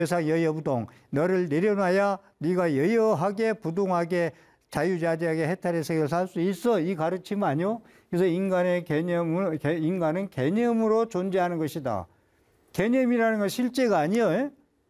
세상 여여부동. 너를 내려놔야 네가 여여하게 부동하게 자유자재하게 해탈의 세계를 살 수 있어. 이 가르침 아니요? 그래서 인간은 개념으로 존재하는 것이다. 개념이라는 건 실제가 아니에요.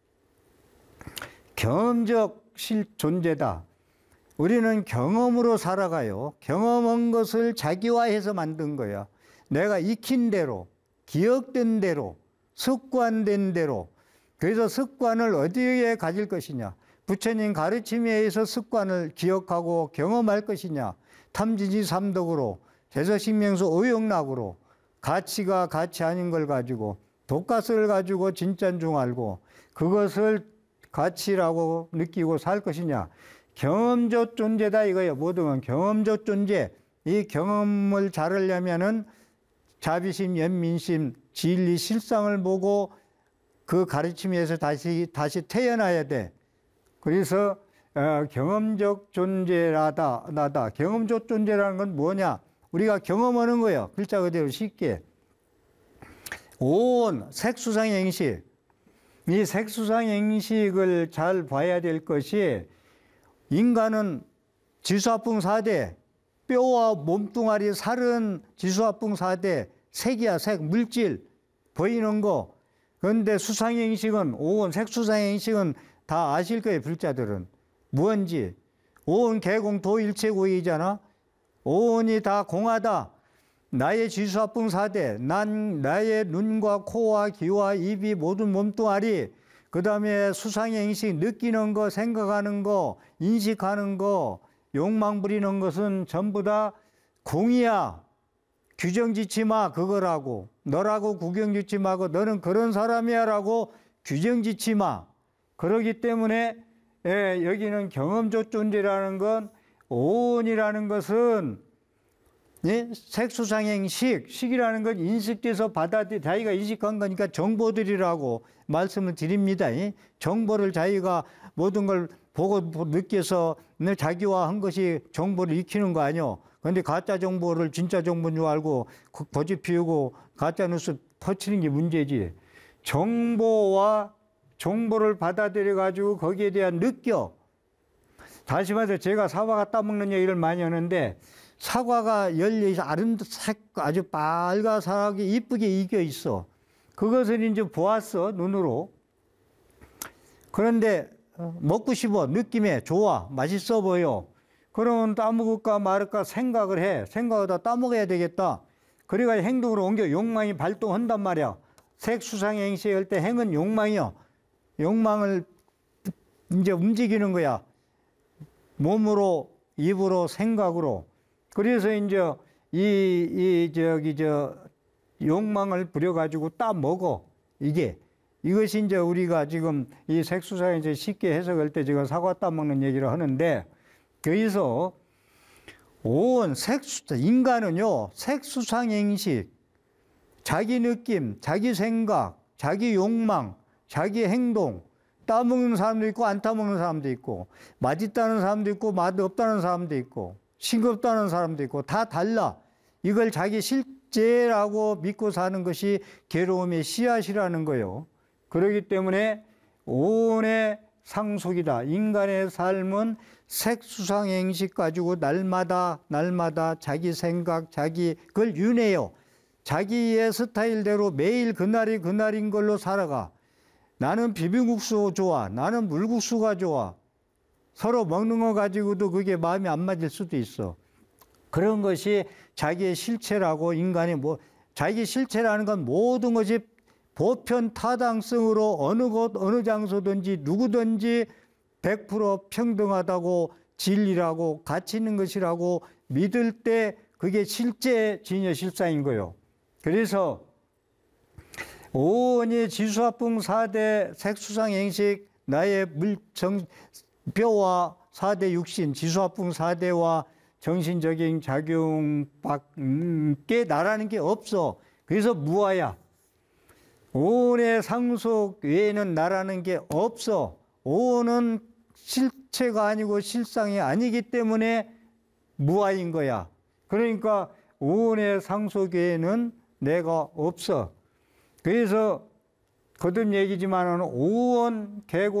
경험적 존재다. 우리는 경험으로 살아가요. 경험한 것을 자기화해서 만든 거야. 내가 익힌 대로, 기억된 대로, 습관된 대로. 그래서 습관을 어디에 가질 것이냐. 부처님 가르침에 의해서 습관을 기억하고 경험할 것이냐. 탐진지 삼독으로, 제서식명수 오용락으로, 가치가 가치 아닌 걸 가지고, 독가스를 가지고 진짜인 줄 알고, 그것을 가치라고 느끼고 살 것이냐. 경험적 존재다 이거예요. 모든 건 경험적 존재. 이 경험을 잘하려면은 자비심, 연민심, 진리, 실상을 보고 그 가르침에서 다시 태어나야 돼. 그래서 경험적 존재라다 나다. 경험적 존재라는 건 뭐냐? 우리가 경험하는 거예요. 글자 그대로 쉽게. 온 색수상행식. 이 색수상행식을 잘 봐야 될 것이 인간은 지수합풍 4대, 뼈와 몸뚱아리 살은 지수합풍 4대, 색이야, 색, 물질, 보이는 거. 그런데 수상행식은, 오온 색수상행식은 다 아실 거예요, 불자들은. 무언지. 오온 개공 도일체고이잖아. 오온이 다 공하다. 나의 지수합풍 4대, 나의 눈과 코와 귀와 입이 모든 몸뚱아리, 그 다음에 수상행식, 느끼는 거, 생각하는 거, 인식하는 거, 욕망 부리는 것은 전부 다 공이야. 규정 짓지 마, 그거라고. 너라고 구경 짓지 마고, 너는 그런 사람이야 라고 규정 짓지 마. 그러기 때문에 여기는 경험적 존재라는 건, 오온이라는 것은 색수상행식, 식이라는 건 인식돼서 자기가 인식한 거니까 정보들이라고 말씀을 드립니다. 정보를 자기가 모든 걸 보고 느껴서 자기화한 것이 정보를 익히는 거 아니요. 그런데 가짜 정보를 진짜 정보인 줄 알고 고집 피우고 가짜 뉴스 퍼치는 게 문제지. 정보를 받아들여 가지고 거기에 대한 느껴. 다시 말해서 제가 사과가 따먹는 얘기를 많이 하는데, 사과가 열려서 아주 빨갛게 이쁘게 익어 있어. 그것을 이제 보았어, 눈으로. 그런데 먹고 싶어, 느낌에 좋아, 맛있어 보여. 그러면 따먹을까 말을까 생각을 해. 생각하다 따먹어야 되겠다. 그래가 행동으로 옮겨 욕망이 발동한단 말이야. 색수상행식 할 때 행은 욕망이야. 욕망을 이제 움직이는 거야. 몸으로, 입으로, 생각으로. 그래서 이제 욕망을 부려가지고 따먹어. 이것이 이제 우리가 지금 이 색수상행식 쉽게 해석할 때 지금 사과 따먹는 얘기를 하는데, 거기서 인간은요, 색수상행식, 자기 느낌, 자기 생각, 자기 욕망, 자기 행동, 따먹는 사람도 있고 안 따먹는 사람도 있고, 맛있다는 사람도 있고 맛없다는 사람도 있고, 싱겁다는 사람도 있고, 다 달라. 이걸 자기 실제라고 믿고 사는 것이 괴로움의 씨앗이라는 거예요. 그렇기 때문에 오온의 상속이다. 인간의 삶은 색수상행식 가지고 날마다 자기 생각, 그걸 윤회해요. 자기의 스타일대로 매일 그날인 걸로 살아가. 나는 비빔국수 좋아. 나는 물국수가 좋아. 서로 먹는 거 가지고도 그게 마음이 안 맞을 수도 있어. 그런 것이 자기의 실체라고. 인간이 자기 실체라는 건 모든 것이 보편 타당성으로 어느 곳 어느 장소든지 누구든지 100% 평등하다고, 진리라고, 가치 있는 것이라고 믿을 때 그게 실제 진여실상인 거예요. 그래서 오온이 지수합풍 4대 색수상행식, 나의 뼈와 4대 육신, 지수합풍 4대와 정신적인 작용밖에 나라는 게 없어. 그래서 무아야. 오온의 상속 외에는 나라는 게 없어. 오온은 실체가 아니고 실상이 아니기 때문에 무아인 거야. 그러니까 오온의 상속 외에는 내가 없어. 그래서 거듭 얘기지만은 오원 계곡